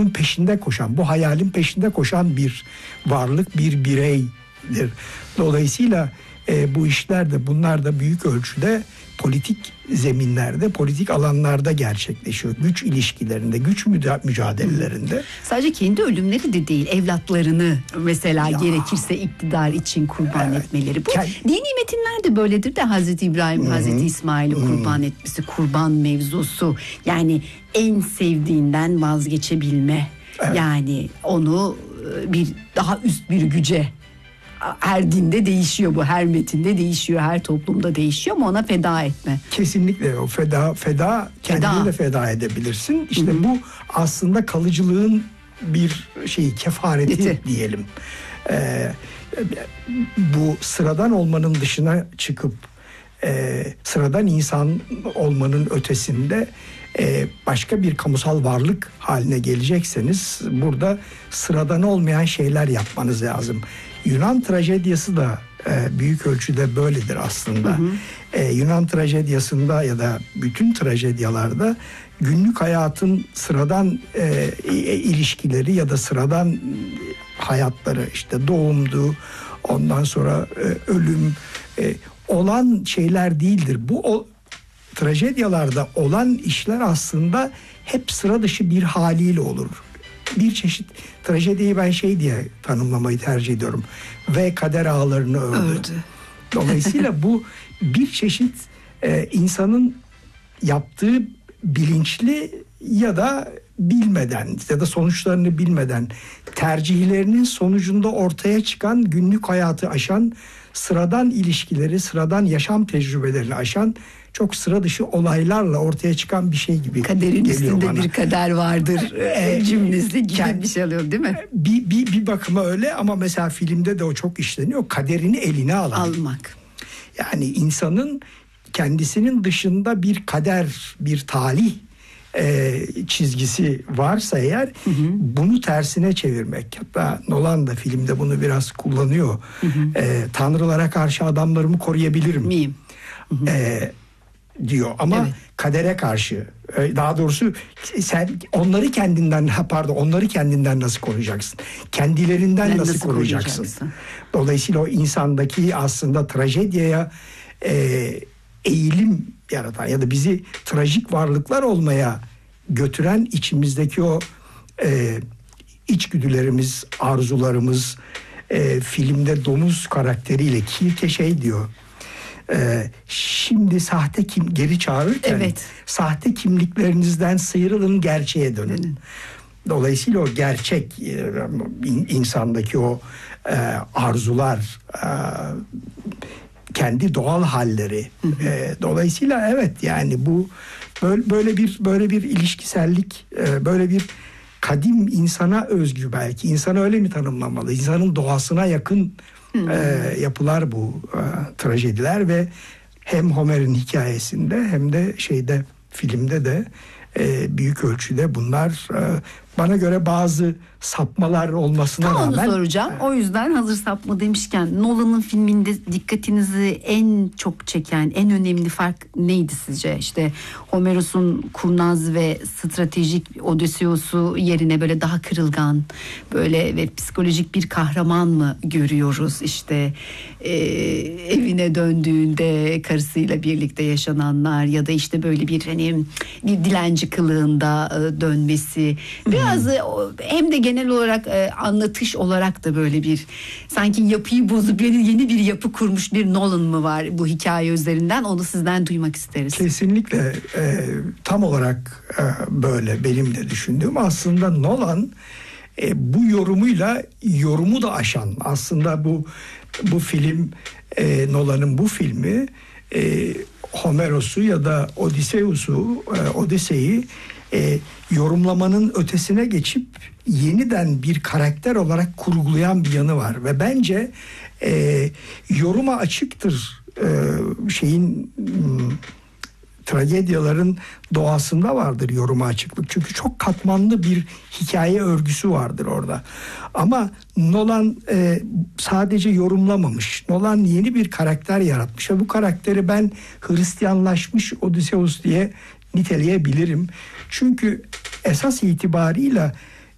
bunun peşinde koşan, bu hayalin peşinde koşan bir varlık, bir bireydir. Dolayısıyla bu işler de, bunlar da büyük ölçüde politik zeminlerde, politik alanlarda gerçekleşiyor. Güç ilişkilerinde, güç mücadelelerinde. Sadece kendi ölümleri de değil, evlatlarını mesela gerekirse iktidar için kurban etmeleri. Bu dini metinler de böyledir de, Hazreti İbrahim, Hazreti İsmail'i kurban etmesi, kurban mevzusu. Yani en sevdiğinden vazgeçebilme. Evet. Yani onu bir daha üst bir güce, her dinde değişiyor bu, her metinde değişiyor, her toplumda değişiyor ama ona feda etme. Kesinlikle o feda kendini de feda edebilirsin. İşte bu aslında kalıcılığın bir kefareti diyelim. Bu sıradan olmanın dışına çıkıp sıradan insan olmanın ötesinde başka bir kamusal varlık haline gelecekseniz burada sıradan olmayan şeyler yapmanız lazım. Yunan trajedyası da büyük ölçüde böyledir aslında. Yunan trajedyasında ya da bütün trajedyalarda günlük hayatın sıradan ilişkileri ya da sıradan hayatları, işte doğumdu, ondan sonra ölüm olan şeyler değildir. Bu trajedyalarda olan işler aslında hep sıra dışı bir haliyle olur. Bir çeşit trajediyi ben diye tanımlamayı tercih ediyorum. Ve kader ağlarını ördü. Dolayısıyla bu bir çeşit insanın yaptığı bilinçli ya da bilmeden ya da sonuçlarını bilmeden tercihlerinin sonucunda ortaya çıkan, günlük hayatı aşan, sıradan ilişkileri, sıradan yaşam tecrübelerini aşan çok sıra dışı olaylarla ortaya çıkan bir şey gibi Kaderin geliyor üstünde bana. bir kader vardır cümlesi gibi bir şey alıyor değil mi? Bir bakıma öyle ama mesela filmde de o çok işleniyor. Kaderini eline almak. Yani insanın kendisinin dışında bir kader, bir talih çizgisi varsa eğer bunu tersine çevirmek. Hatta Nolan da filmde bunu biraz kullanıyor. Tanrılara karşı adamlarımı koruyabilir miyim? Diyor ama kadere karşı, daha doğrusu sen onları kendinden nasıl koruyacaksın? Kendilerinden nasıl koruyacaksın? Dolayısıyla o insandaki aslında trajedyaya eğilim yaratan ya da bizi trajik varlıklar olmaya götüren içimizdeki o içgüdülerimiz, arzularımız, filmde domuz karakteriyle Kirke diyor. Şimdi sahte geri çağırırken sahte kimliklerinizden sıyrılın, gerçeğe dönün. Dolayısıyla o gerçek insandaki o arzular, kendi doğal halleri. Dolayısıyla yani bu böyle bir ilişkisellik, böyle bir kadim insana özgü, belki insana öyle mi tanımlamalı? İnsanın doğasına yakın yapılar bu trajediler ve hem Homer'in hikayesinde hem de filmde de büyük ölçüde bunlar bana göre bazı sapmalar olmasına rağmen. Onu soracağım. O yüzden hazır sapma demişken Nolan'ın filminde dikkatinizi en çok çeken, en önemli fark neydi sizce? İşte Homeros'un kurnaz ve stratejik Odysseus'u yerine böyle daha kırılgan, böyle ve psikolojik bir kahraman mı görüyoruz? İşte evine döndüğünde karısıyla birlikte yaşananlar ya da işte böyle bir bir dilenci kılığında dönmesi. Biraz hem de genel olarak anlatış olarak da böyle bir sanki yapıyı bozup yeni bir yapı kurmuş bir Nolan mı var bu hikaye üzerinden? Onu sizden duymak isteriz. Kesinlikle tam olarak böyle benim de düşündüğüm. Aslında Nolan bu yorumuyla yorumu da aşan, aslında bu film, Nolan'ın bu filmi Homeros'u ya da Odysseus'u yorumlamanın ötesine geçip yeniden bir karakter olarak kurgulayan bir yanı var ve bence yoruma açıktır. Tragedyaların doğasında vardır yoruma açıklık. Çünkü çok katmanlı bir hikaye örgüsü vardır orada. Ama Nolan sadece yorumlamamış. Nolan yeni bir karakter yaratmış ve bu karakteri ben Hristiyanlaşmış Odysseus diye niteleyebilirim. Çünkü esas itibarıyla